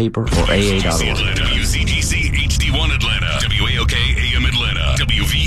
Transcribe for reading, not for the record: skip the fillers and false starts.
newspaper, or AA.org. WCGC HD1 Atlanta, WAOK AM Atlanta, WV